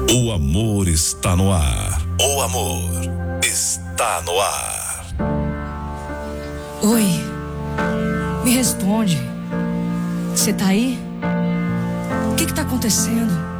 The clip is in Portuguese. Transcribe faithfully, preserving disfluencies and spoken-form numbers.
O amor está no ar. O amor está no ar. Oi, me responde. Você tá aí? O que que tá acontecendo?